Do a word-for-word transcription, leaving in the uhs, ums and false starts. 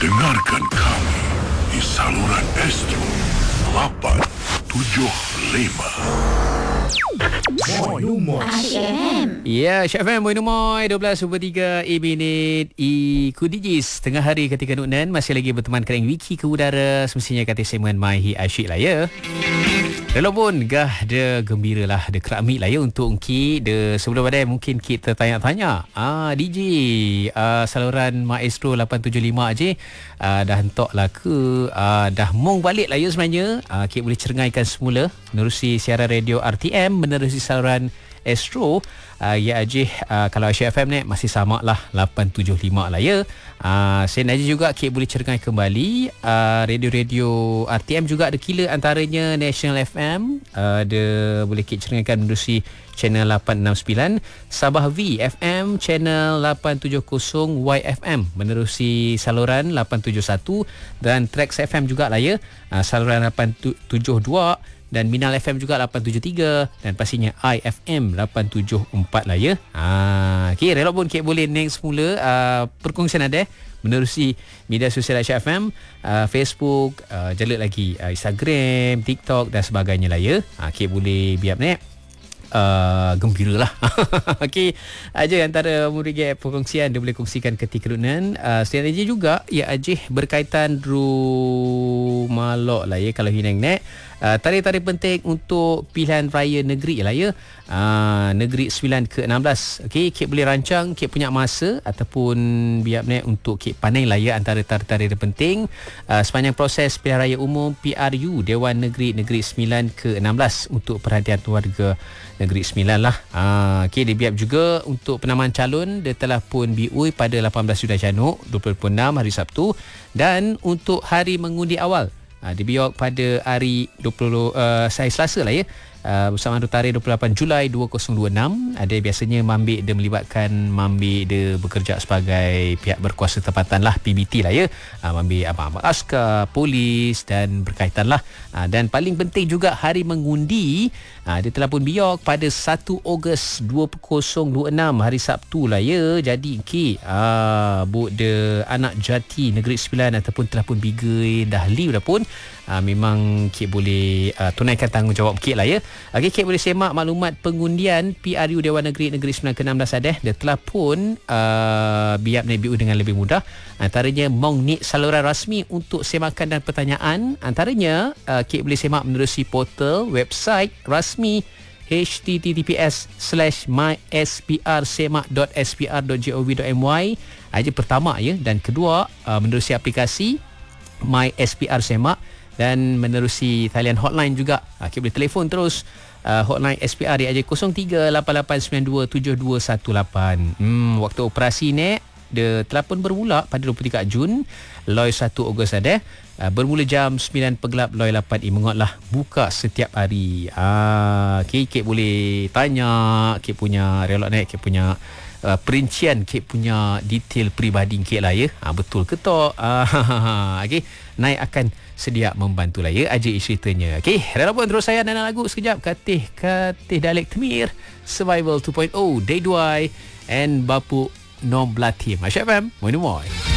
Dengarkan kami di saluran Astro lapan tujuh lima. Moi Lumoy Asyik F M. Ya, Asyik F M, Moi Numoy, dua belas tiga minit. Ikuti Jis, tengah hari ketika Nuknan masih lagi berteman kerana Wiki ke udara. Semestinya kata segmen My Hi Asyik lah ya. Walaupun gah dia gembira lah, dia keramik lah ya untuk Ki. Dia sebelum badai mungkin kita tanya-tanya. Ah, D J ah, saluran Maestro lapan tujuh lima je ah, dah hentok lah ke? Ah, dah mong balik lah ya sebenarnya. Ah, Ki boleh cerengaikan semula menerusi siaran radio R T M, menerusi saluran Astro. Uh, ya Ajih, uh, kalau Asyik F M ni masih sama lah lapan tujuh lima lah ya. Uh, Sen Ajih juga Kik boleh cerengai kembali uh, radio-radio R T M juga ada kila, antaranya National F M. uh, Dia boleh Kik cerengaikan menerusi channel lapan enam sembilan, Sabah V F M channel lapan tujuh kosong, Y F M menerusi saluran lapan tujuh satu, dan Trax F M juga lah ya, uh, saluran lapan tujuh dua, dan Minal F M juga lapan tujuh tiga, dan pastinya I F M lapan tujuh empat lah ya. Ha, okay, rela pun Kik boleh next semula uh, perkongsian ada menerusi media sosial Asyik F M, uh, Facebook, uh, jalur lagi uh, Instagram, TikTok dan sebagainya lah ya. Ha, Kik boleh biar ni Uh, gembira lah. Okey, aja antara murid perkongsian dia boleh kongsikan ketika Nuknan. Uh, Selain Ajih juga, ya Ajih berkaitan rumah lok lah ya kalau hinang nek. Uh, tarikh-tarikh penting untuk pilihan raya negeri lah ya. Uh, negeri sembilan ke enam belas. Okey, Kik boleh rancang Kik punya masa ataupun biar nek untuk Kik pandai lah ya antara tarikh-tarikh penting uh, sepanjang proses pilihan raya umum P R U Dewan Negeri Negeri sembilan ke enam belas untuk perhatian warga Negeri sembilan lah. Uh, Okey, dia biar juga untuk penamaan calon dia telah pun B U I pada lapan belas Julai Januk dua ribu enam hari Sabtu, dan untuk hari mengundi awal uh, dibiak pada hari dua puluh uh, hari Selasa lah ya. Uh, bersama tarikh dua puluh lapan Julai dua ribu dua puluh enam. Ada biasanya mambik dia melibatkan mambik dia bekerja sebagai pihak berkuasa tempatan lah, P B T lah ya. Uh, mambik abang-abang askar, polis dan berkaitan lah. Uh, dan paling penting juga hari mengundi, uh, dia telah pun biak pada satu Ogos dua ribu dua puluh enam hari Sabtu lah ya. Jadi Ki uh, bu de anak jati Negeri Sembilan ataupun telah pun bigai dah liu dah pun, uh, memang Ki boleh uh, tunaikan tanggungjawab Ki lah ya. Okey, Kik boleh semak maklumat pengundian P R U Dewan Negeri Negeri sembilan ke enam belas ada. Dia telah pun uh, biap naik B U dengan lebih mudah. Antaranya mong ni saluran rasmi untuk semakan dan pertanyaan. Antaranya uh, Kik boleh semak menerusi portal website rasmi h t t p s slash my s p r semak dot s p r dot gov dot m y. Aja pertama ya, dan kedua uh, menerusi aplikasi My S P R Semak, dan menerusi talian hotline juga. Ha, kita boleh telefon terus uh, hotline S P R di aja kosong tiga lapan lapan sembilan dua tujuh dua satu lapan. Hmm, waktu operasi ni dia telah pun bermula pada dua puluh tiga Jun, loi satu Ogos ada. Uh, bermula jam sembilan pegelap, loi lapan ingat lah, buka setiap hari. Ah, okay, Kik boleh tanya Kik punya relok naik, Kik punya Uh, perincian Kik punya detail peribadi Kik lah ya. Ha, betul ke tak? Ah, okay. Naik akan sedia membantu lah ya. Aja ceritanya. Okay. Rela pun terus saya dan lagu sekejap. Katih Katih Dalek Temir Survival dua titik kosong Day dua and Bapuk Nom Blatim Asyik F M Moi Moi.